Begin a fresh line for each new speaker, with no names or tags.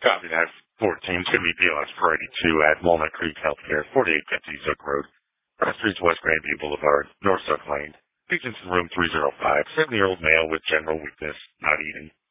Copy that. 14's going to be BLS for 82 at Walnut Creek Healthcare, 4850 Zook Road. Cross Streets, West Grandview Boulevard, North Zook Lane. Patients in room 305, 70-year-old male with general weakness, not eating.